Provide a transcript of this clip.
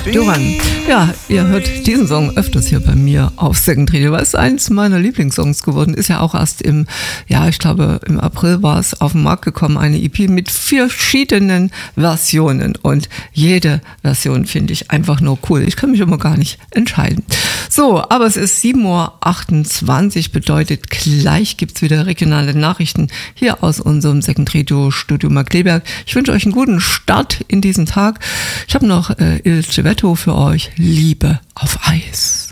Duran. Ja, ihr hört diesen Song öfters hier bei mir auf Second Radio, weil es eins meiner Lieblingssongs geworden ist. Ja auch erst ich glaube im April war es auf den Markt gekommen, eine EP mit verschiedenen Versionen. Und jede Version finde ich einfach nur cool. Ich kann mich immer gar nicht entscheiden. So, aber es ist 7.28 Uhr, bedeutet gleich gibt es wieder regionale Nachrichten hier aus unserem Second Radio Studio Markkleeberg. Ich wünsche euch einen guten Start in diesen Tag. Ich habe noch Il Civetto für euch, Liebe auf Eis.